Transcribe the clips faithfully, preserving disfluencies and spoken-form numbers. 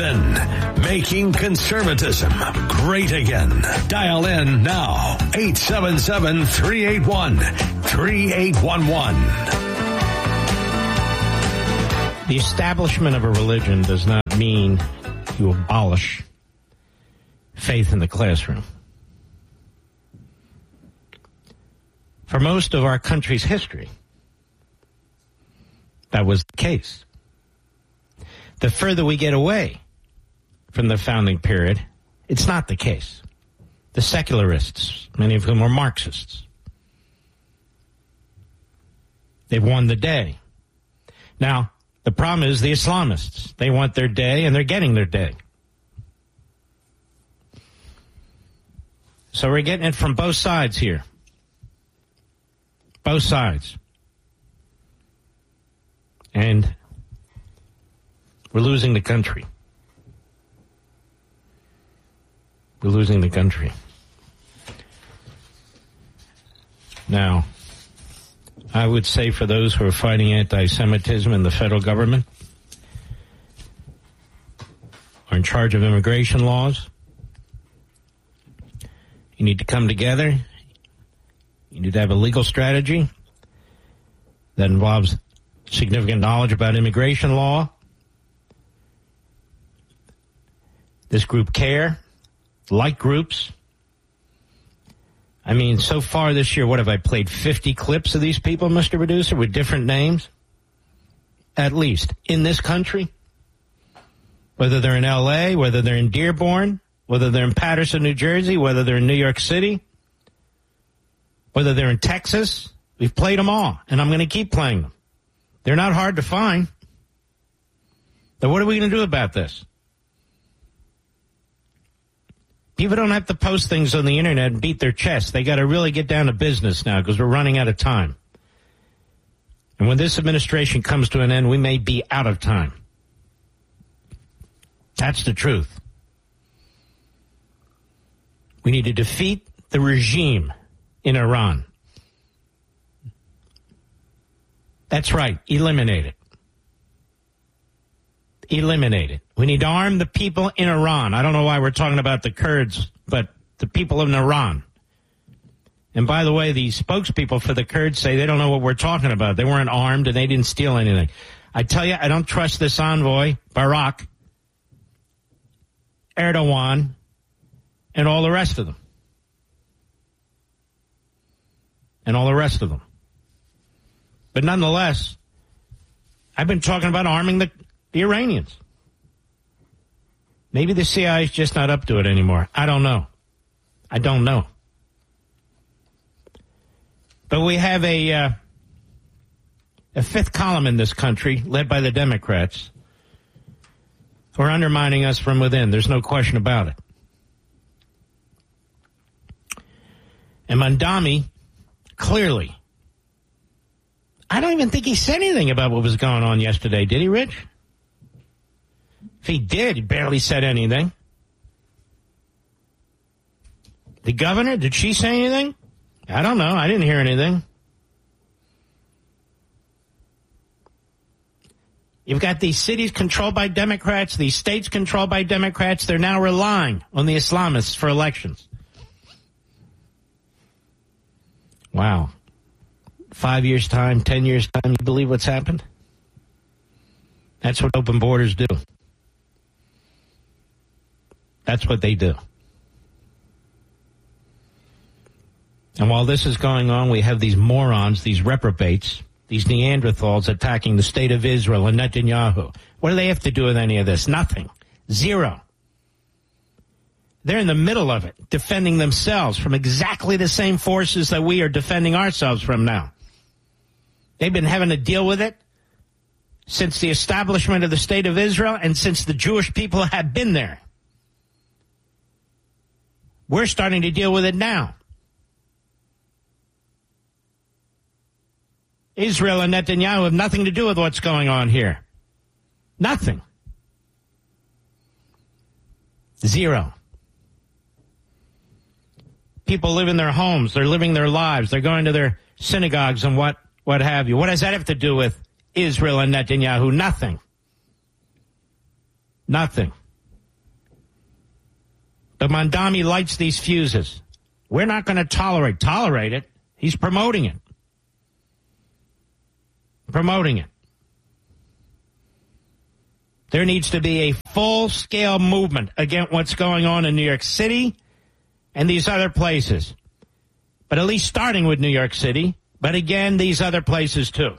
Lynn, making conservatism great again. Dial in now, eight seven seven, three eight one, three eight one one. The establishment of a religion does not mean you abolish faith in the classroom. For most of our country's history, that was the case. The further we get away from the founding period, it's not the case. The secularists, many of whom were Marxists, they've won the day. Now, the problem is the Islamists. They want their day, and they're getting their day. So we're getting it from both sides here. Both sides. And we're losing the country. We're losing the country. Now, I would say for those who are fighting anti-Semitism in the federal government, are in charge of immigration laws, you need to come together. You need to have a legal strategy that involves significant knowledge about immigration law. This group CARE, like groups. I mean, so far this year, what have I played? fifty clips of these people, Mister Producer, with different names? At least. In this country? Whether they're in L A, whether they're in Dearborn, whether they're in Patterson, New Jersey, whether they're in New York City, whether they're in Texas. We've played them all, and I'm going to keep playing them. They're not hard to find. So what are we going to do about this? People don't have to post things on the internet and beat their chest. They got to really get down to business now because we're running out of time. And when this administration comes to an end, we may be out of time. That's the truth. We need to defeat the regime in Iran. That's right. Eliminate it. Eliminate it. We need to arm the people in Iran. I don't know why we're talking about the Kurds, but the people in Iran. And by the way, the spokespeople for the Kurds say they don't know what we're talking about. They weren't armed and they didn't steal anything. I tell you, I don't trust this envoy, Barak, Erdogan, and all the rest of them. And all the rest of them. But nonetheless, I've been talking about arming the, the Iranians. Maybe the C I A is just not up to it anymore. I don't know. I don't know. But we have a uh, a fifth column in this country, led by the Democrats, who are undermining us from within. There's no question about it. And Mandami, clearly, I don't even think he said anything about what was going on yesterday. Did he, Rich? If he did, he barely said anything. The governor, did she say anything? I don't know. I didn't hear anything. You've got these cities controlled by Democrats, these states controlled by Democrats. They're now relying on the Islamists for elections. Wow. Five years' time, ten years' time, you believe what's happened? That's what open borders do. That's what they do. And while this is going on, we have these morons, these reprobates, these Neanderthals attacking the state of Israel and Netanyahu. What do they have to do with any of this? Nothing. Zero. They're in the middle of it, defending themselves from exactly the same forces that we are defending ourselves from now. They've been having to deal with it since the establishment of the state of Israel and since the Jewish people have been there. We're starting to deal with it now. Israel and Netanyahu have nothing to do with what's going on here. Nothing. Zero. People live in their homes. They're living their lives. They're going to their synagogues and what, what have you. What does that have to do with Israel and Netanyahu? Nothing. Nothing. The Mondami lights these fuses. We're not going to tolerate, tolerate it. He's promoting it. Promoting it. There needs to be a full-scale movement against what's going on in New York City and these other places. But at least starting with New York City, but again, these other places too.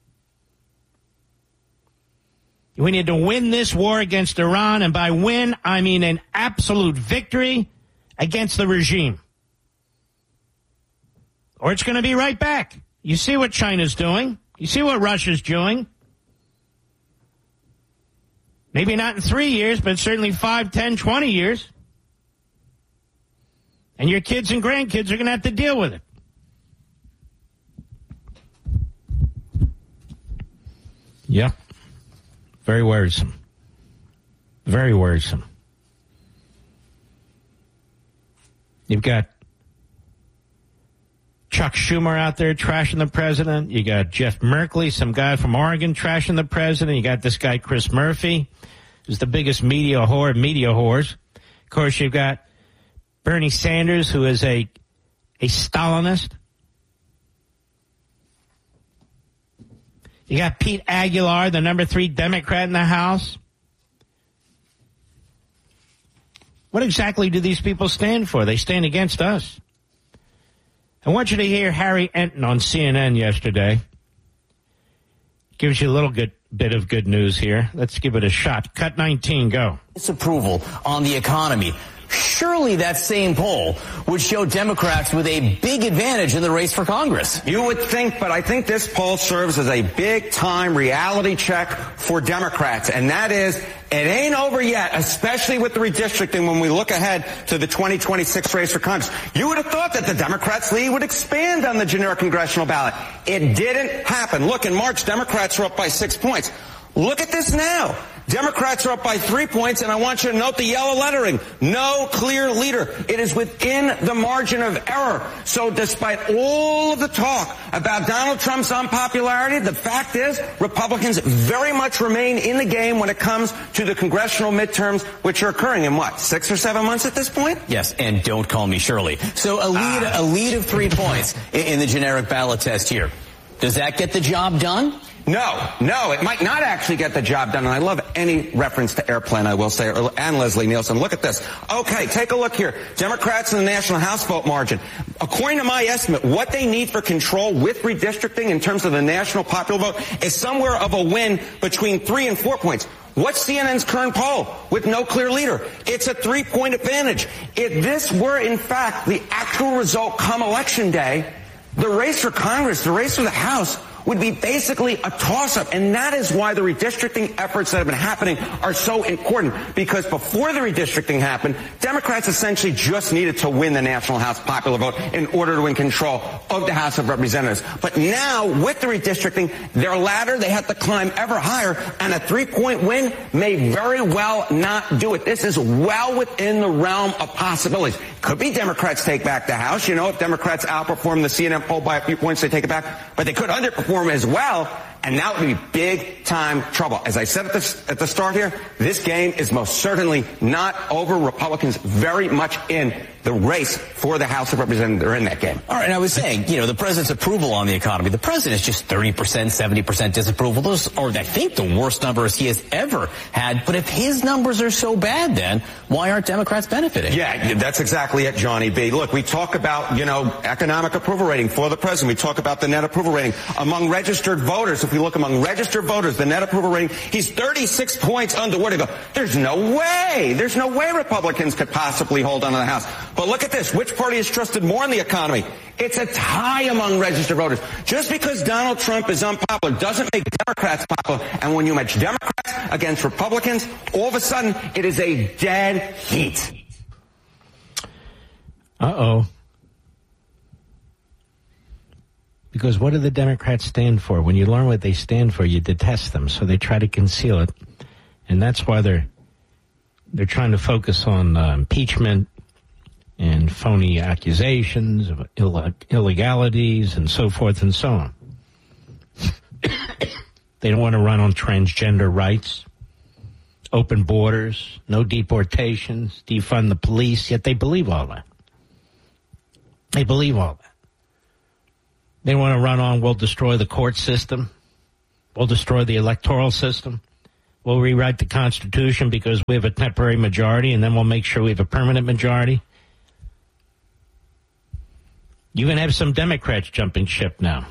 We need to win this war against Iran, and by win, I mean an absolute victory against the regime. Or it's going to be right back. You see what China's doing. You see what Russia's doing. Maybe not in three years, but certainly five, ten, twenty years. And your kids and grandkids are going to have to deal with it. Yep. Very worrisome. Very worrisome. You've got Chuck Schumer out there trashing the president. You got Jeff Merkley, some guy from Oregon, trashing the president. You got this guy, Chris Murphy, who's the biggest media whore of media whores. Of course, you've got Bernie Sanders, who is a, a Stalinist. You got Pete Aguilar, the number three Democrat in the House. What exactly do these people stand for? They stand against us. I want you to hear Harry Enton on C N N yesterday. Gives you a little good bit of good news here. Let's give it a shot. Cut nineteen, go. Disapproval on the economy. Surely that same poll would show Democrats with a big advantage in the race for Congress. You would think, but I think this poll serves as a big-time reality check for Democrats, and that is, it ain't over yet, especially with the redistricting when we look ahead to the twenty twenty-six race for Congress. You would have thought that the Democrats' lead would expand on the generic congressional ballot. It didn't happen. Look, in March, Democrats were up by six points. Look at this now. Democrats are up by three points, and I want you to note the yellow lettering. No clear leader. It is within the margin of error. So despite all of the talk about Donald Trump's unpopularity, the fact is Republicans very much remain in the game when it comes to the congressional midterms, which are occurring in, what, six or seven months at this point? Yes, and don't call me Shirley. So a lead, ah. a lead of three points in the generic ballot test here. Does that get the job done? No, no, it might not actually get the job done. And I love any reference to Airplane, I will say, and Leslie Nielsen. Look at this. Okay, take a look here. Democrats in the National House vote margin. According to my estimate, what they need for control with redistricting in terms of the national popular vote is somewhere of a win between three and four points. What's C N N's current poll with no clear leader? It's a three-point advantage. If this were, in fact, the actual result come Election Day, the race for Congress, the race for the House, would be basically a toss-up. And that is why the redistricting efforts that have been happening are so important. Because before the redistricting happened, Democrats essentially just needed to win the National House popular vote in order to win control of the House of Representatives. But now, with the redistricting, their ladder, they have to climb ever higher, and a three-point win may very well not do it. This is well within the realm of possibilities. Could be Democrats take back the House. You know, if Democrats outperform the C N N poll by a few points, they take it back. But they could underperform as well, and that would be big-time trouble. As I said at the, at the start here, this game is most certainly not over. Republicans very much in the race for the House of Representatives. They're in that game. All right, and I was saying, you know, the president's approval on the economy. The president is just thirty percent, seventy percent disapproval. Those are, I think, the worst numbers he has ever had. But if his numbers are so bad, then why aren't Democrats benefiting? Yeah, that's exactly it, Johnny B. Look, we talk about, you know, economic approval rating for the president. We talk about the net approval rating among registered voters. If we look among registered voters, the net approval rating, he's thirty-six points under what? There's no way. There's no way Republicans could possibly hold on to the House. But look at this. Which party is trusted more in the economy? It's a tie among registered voters. Just because Donald Trump is unpopular doesn't make Democrats popular. And when you match Democrats against Republicans, all of a sudden it is a dead heat. Uh-oh. Because what do the Democrats stand for? When you learn what they stand for, you detest them. So they try to conceal it. And that's why they're they're trying to focus on uh, impeachment and phony accusations of Ill- illegalities and so forth and so on. They don't want to run on transgender rights. open borders, no deportations, defund the police, yet they believe all that. They believe all that. They want to run on, we'll destroy the court system, we'll destroy the electoral system, we'll rewrite the Constitution because we have a temporary majority, and then we'll make sure we have a permanent majority. You even have some Democrats jumping ship now.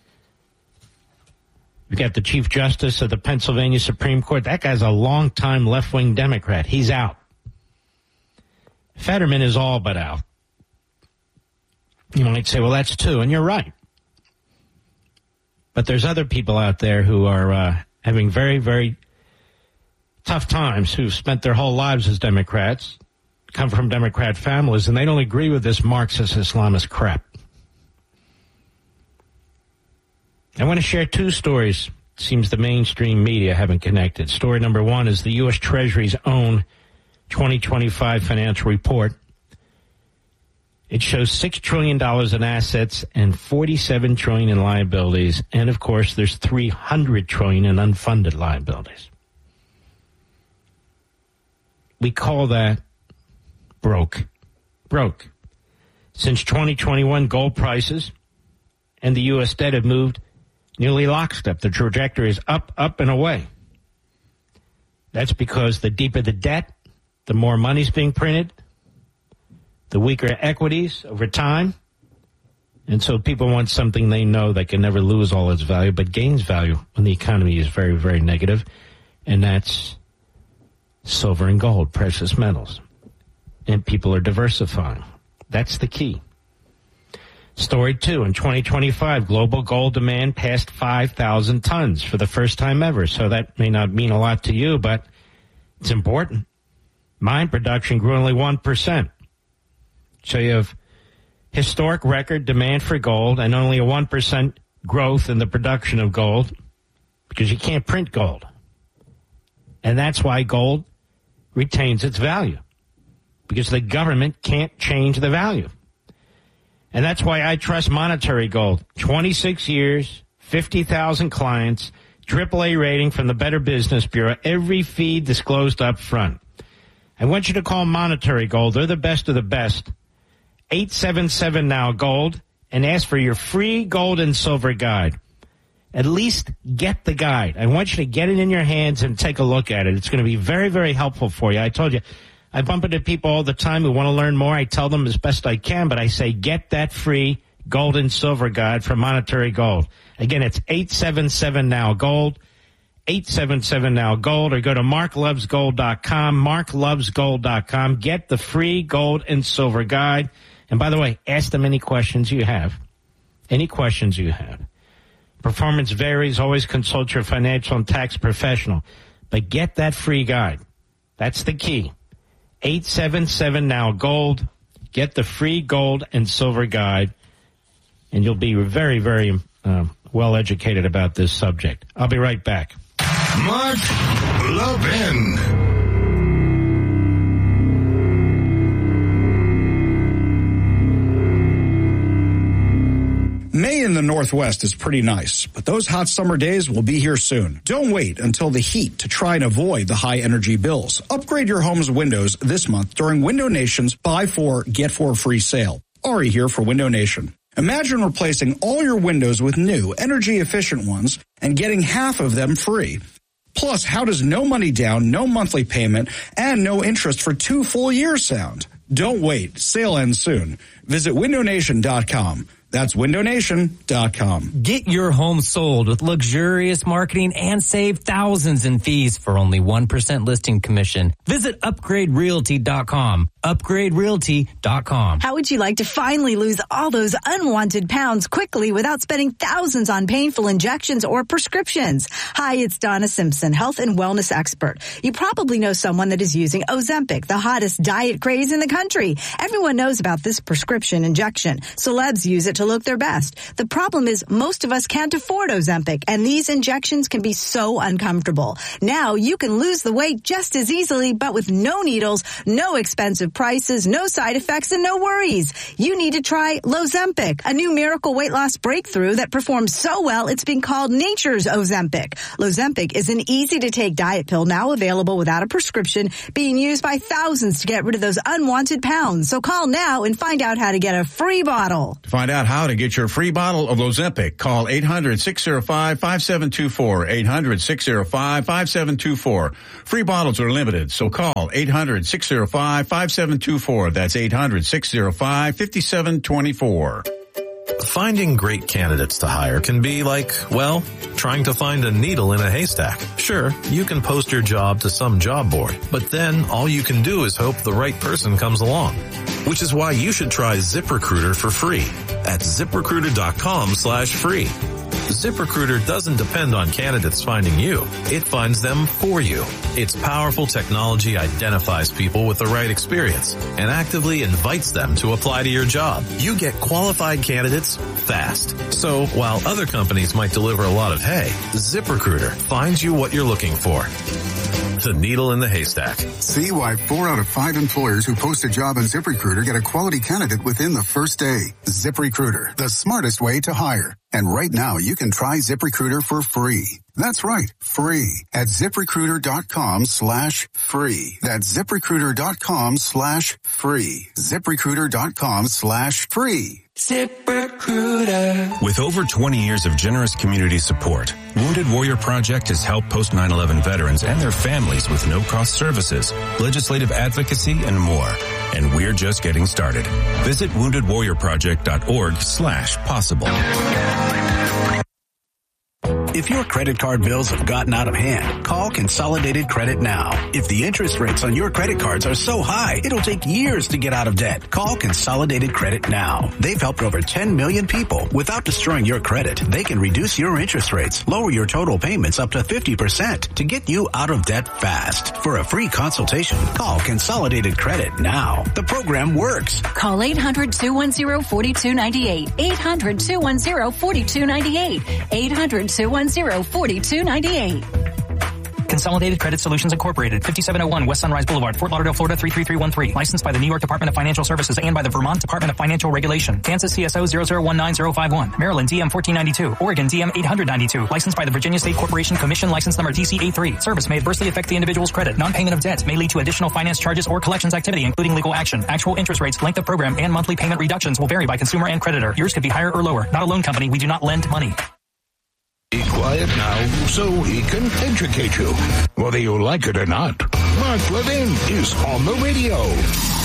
You've got the Chief Justice of the Pennsylvania Supreme Court. That guy's a longtime left-wing Democrat. He's out. Fetterman is all but out. You might say, well, that's two, and you're right. But there's other people out there who are uh, having very, very tough times, who've spent their whole lives as Democrats, come from Democrat families, and they don't agree with this Marxist Islamist crap. I want to share two stories. Seems the mainstream media haven't connected. Story number one is the U S Treasury's own twenty twenty-five financial report. It shows six trillion dollars in assets and forty-seven trillion dollars in liabilities. And, of course, there's three hundred trillion dollars in unfunded liabilities. We call that broke. Broke. Since twenty twenty-one, gold prices and the U S debt have moved nearly lockstep. The trajectory is up, up, and away. That's because the deeper the debt, the more money's being printed, the weaker equities over time. And so people want something they know that can never lose all its value, but gains value when the economy is very, very negative. And that's silver and gold, precious metals. And people are diversifying. That's the key. Story two, in twenty twenty-five, global gold demand passed five thousand tons for the first time ever. So that may not mean a lot to you, but it's important. Mine production grew only one percent. So you have historic record demand for gold and only a one percent growth in the production of gold because you can't print gold. And that's why gold retains its value, because the government can't change the value. And that's why I trust Monetary Gold. twenty-six years, fifty thousand clients, triple A rating from the Better Business Bureau, every fee disclosed up front. I want you to call Monetary Gold. They're the best of the best. eight seven seven now gold and ask for your free gold and silver guide. At least get the guide. I want you to get it in your hands and take a look at it. It's going to be very, very helpful for you. I told you, I bump into people all the time who want to learn more. I tell them as best I can, but I say get that free gold and silver guide from Monetary Gold. Again, it's eight seven seven now gold, eight seven seven now gold, or go to mark loves gold dot com, mark loves gold dot com. Get the free gold and silver guide. And by the way, ask them any questions you have. Any questions you have. Performance varies. Always consult your financial and tax professional. But get that free guide. That's the key. eight seven seven now gold. Get the free gold and silver guide, and you'll be very, very uh, well educated about this subject. I'll be right back. Mark Levin. May in the Northwest is pretty nice, but those hot summer days will be here soon. Don't wait until the heat to try and avoid the high energy bills. Upgrade your home's windows this month during Window Nation's Buy Four, Get Four Free sale. Ari here for Window Nation. Imagine replacing all your windows with new, energy-efficient ones and getting half of them free. Plus, how does no money down, no monthly payment, and no interest for two full years sound? Don't wait. Sale ends soon. Visit window nation dot com. That's window nation dot com. Get your home sold with luxurious marketing and save thousands in fees for only one percent listing commission. Visit upgrade realty dot com. upgrade realty dot com. How would you like to finally lose all those unwanted pounds quickly without spending thousands on painful injections or prescriptions? Hi, it's Donna Simpson, health and wellness expert. You probably know someone that is using Ozempic, the hottest diet craze in the country. Everyone knows about this prescription injection. Celebs use it to look their best. The problem is most of us can't afford Ozempic, and these injections can be so uncomfortable. Now you can lose the weight just as easily, but with no needles, no expensive prices, no side effects, and no worries. You need to try Lozempic, a new miracle weight loss breakthrough that performs so well it's been called nature's Ozempic. Lozempic is an easy-to-take diet pill now available without a prescription, being used by thousands to get rid of those unwanted pounds. So call now and find out how to get a free bottle. To find out how to get your free bottle of Lozempic, call eight hundred, six oh five, five seven two four, eight hundred, six oh five, five seven two four. Free bottles are limited, so call eight hundred, six oh five, five seven two four. That's eight hundred, six oh five, five seven two four. Finding great candidates to hire can be like, well, trying to find a needle in a haystack. Sure, you can post your job to some job board, but then all you can do is hope the right person comes along. Which is why you should try ZipRecruiter for free at ZipRecruiter.com slash free. ZipRecruiter doesn't depend on candidates finding you. It finds them for you. Its powerful technology identifies people with the right experience and actively invites them to apply to your job. You get qualified candidates fast. So while other companies might deliver a lot of hay, ZipRecruiter finds you what you're looking for. The needle in the haystack. See why four out of five employers who post a job on ZipRecruiter get a quality candidate within the first day. ZipRecruiter, the smartest way to hire. And right now, you can try ZipRecruiter for free. That's right, free at ZipRecruiter.com slash free. That's ZipRecruiter.com slash free. ZipRecruiter.com slash free. ZipRecruiter. With over twenty years of generous community support, Wounded Warrior Project has helped post nine eleven veterans and their families with no-cost services, legislative advocacy, and more. And we're just getting started. Visit wounded warrior project dot org slash possible. If your credit card bills have gotten out of hand, call Consolidated Credit now. If the interest rates on your credit cards are so high, it'll take years to get out of debt. Call Consolidated Credit now. They've helped over ten million people without destroying your credit. They can reduce your interest rates, lower your total payments up to fifty percent to get you out of debt fast. For a free consultation, call Consolidated Credit now. The program works. Call eight hundred, two one zero, four two nine eight. eight hundred, two one zero, four two nine eight. eight hundred, two one zero, four two nine eight. Consolidated Credit Solutions Incorporated, fifty-seven oh one West Sunrise Boulevard, Fort Lauderdale, Florida three three three one three. Licensed by the New York Department of Financial Services and by the Vermont Department of Financial Regulation. Kansas C S O zero zero one nine zero five one. Maryland D M fourteen ninety-two. Oregon D M eight ninety-two. Licensed by the Virginia State Corporation Commission. License number T C A three. Service may adversely affect the individual's credit. Non-payment of debt may lead to additional finance charges or collections activity, including legal action. Actual interest rates, length of program, and monthly payment reductions will vary by consumer and creditor. Yours could be higher or lower. Not a loan company. We do not lend money. Be quiet now so he can educate you. Whether you like it or not, Mark Levin is on the radio.